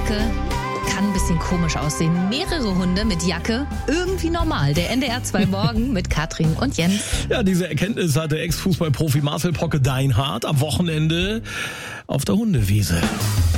Jacke kann ein bisschen komisch aussehen. Mehrere Hunde mit Jacke, irgendwie normal. Der NDR 2 Morgen mit Katrin und Jens. Ja, diese Erkenntnis hatte Ex-Fußballprofi Marcel Pocke-Deinhardt am Wochenende auf der Hundewiese.